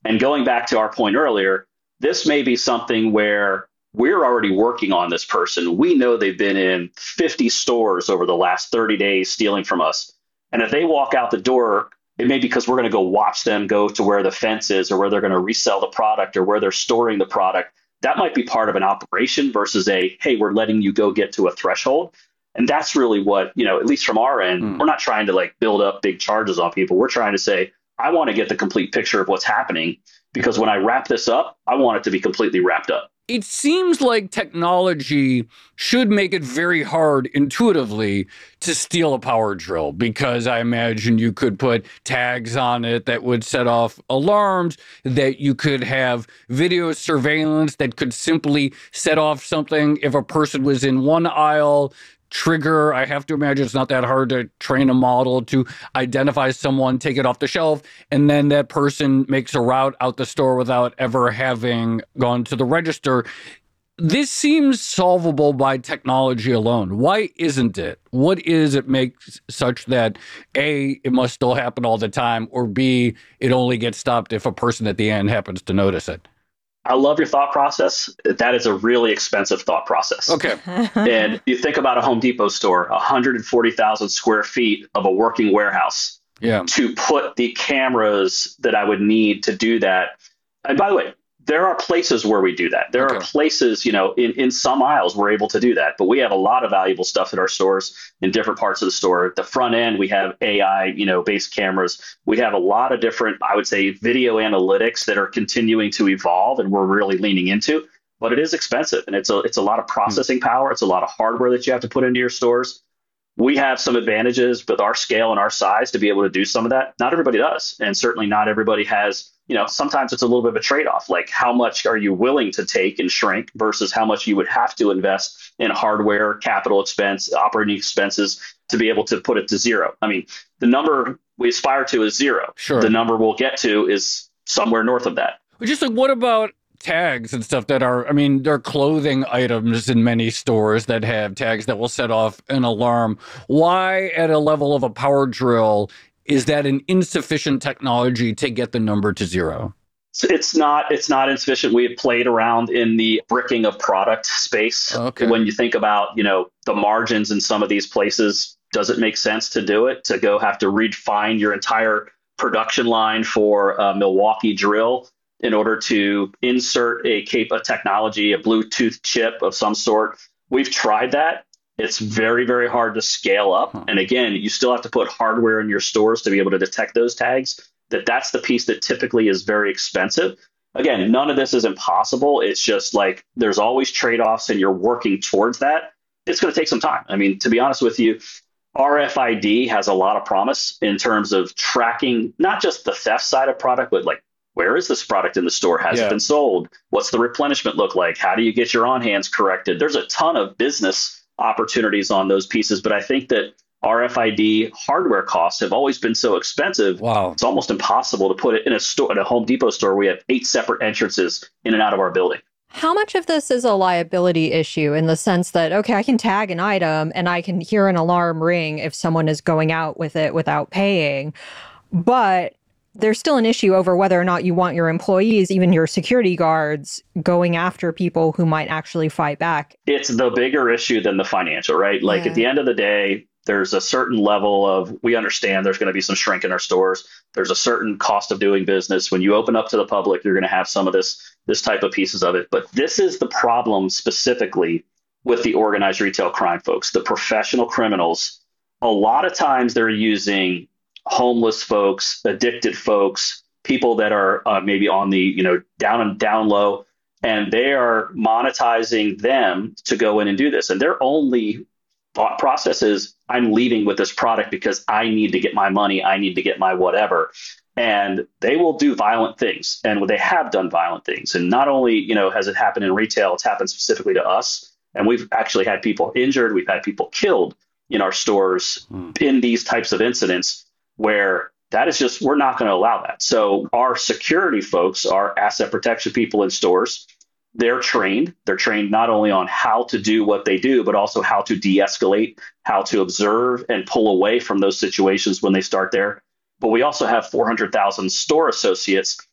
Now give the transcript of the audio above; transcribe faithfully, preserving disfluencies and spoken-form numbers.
And going back to our point earlier, this may be something where we're already working on this person. We know they've been in fifty stores over the last thirty days stealing from us. And if they walk out the door, it may be because we're going to go watch them go to where the fence is or where they're going to resell the product or where they're storing the product. That might be part of an operation versus a, hey, we're letting you go get to a threshold. And that's really what, you know, at least from our end, mm. we're not trying to like build up big charges on people. We're trying to say, I want to get the complete picture of what's happening, because when I wrap this up, I want it to be completely wrapped up. It seems like technology should make it very hard intuitively to steal a power drill, because I imagine you could put tags on it that would set off alarms, that you could have video surveillance that could simply set off something if a person was in one aisle. Trigger, I have to imagine it's not that hard to train a model to identify someone, take it off the shelf, and then that person makes a route out the store without ever having gone to the register. This seems solvable by technology alone. Why isn't it? What is it makes such that A, it must still happen all the time, or B, it only gets stopped if a person at the end happens to notice it? I love your thought process. That is a really expensive thought process. Okay. And you think about a Home Depot store, one hundred forty thousand square feet of a working warehouse. Yeah. To put the cameras that I would need to do that. And by the way, there are places where we do that. There okay. are places, you know, in, in some aisles we're able to do that. But we have a lot of valuable stuff at our stores in different parts of the store. At the front end, we have A I, you know, based cameras. We have a lot of different, I would say, video analytics that are continuing to evolve and we're really leaning into. But it is expensive, and it's a it's a lot of processing power. It's a lot of hardware that you have to put into your stores. We have some advantages with our scale and our size to be able to do some of that. Not everybody does. And certainly not everybody has, you know, sometimes it's a little bit of a trade-off. Like, how much are you willing to take and shrink versus how much you would have to invest in hardware, capital expense, operating expenses to be able to put it to zero. I mean, the number we aspire to is zero. Sure. The number we'll get to is somewhere north of that. Just like, what about tags and stuff that are, I mean, there are clothing items in many stores that have tags that will set off an alarm. Why, at a level of a power drill, is that an insufficient technology to get the number to zero? It's not, it's not insufficient. We have played around in the bricking of product space. Okay. When you think about, you know, the margins in some of these places, does it make sense to do it, to go have to refine your entire production line for a Milwaukee drill in order to insert a cap a technology, a Bluetooth chip of some sort? We've tried that. It's very, very hard to scale up. Huh. And again, you still have to put hardware in your stores to be able to detect those tags. That that's the piece that typically is very expensive. Again, none of this is impossible. It's just like there's always trade-offs and you're working towards that. It's going to take some time. I mean, to be honest with you, R F I D has a lot of promise in terms of tracking not just the theft side of product, but like, where is this product in the store? Has yeah. it been sold? What's the replenishment look like? How do you get your on hands corrected? There's a ton of business opportunities on those pieces. But I think that R F I D hardware costs have always been so expensive. Wow. It's almost impossible to put it in a store, in a Home Depot store. We have eight separate entrances in and out of our building. How much of this is a liability issue in the sense that, okay, I can tag an item and I can hear an alarm ring if someone is going out with it without paying, but there's still an issue over whether or not you want your employees, even your security guards, going after people who might actually fight back? It's the bigger issue than the financial, right? Like yeah. at the end of the day, there's a certain level of, we understand there's going to be some shrink in our stores. There's a certain cost of doing business. When you open up to the public, you're going to have some of this, this type of pieces of it. But this is the problem specifically with the organized retail crime folks, the professional criminals. A lot of times they're using homeless folks, addicted folks, people that are uh, maybe on the, you know, down and down low, and they are monetizing them to go in and do this. And their only thought process is, I'm leaving with this product because I need to get my money. I need to get my whatever. And they will do violent things. And they have done violent things. And not only, you know, has it happened in retail, it's happened specifically to us. And we've actually had people injured. We've had people killed in our stores mm. in these types of incidents, where that is just, we're not going to allow that. So our security folks, our asset protection people in stores, they're trained. They're trained not only on how to do what they do, but also how to de-escalate, how to observe and pull away from those situations when they start there. But we also have four hundred thousand store associates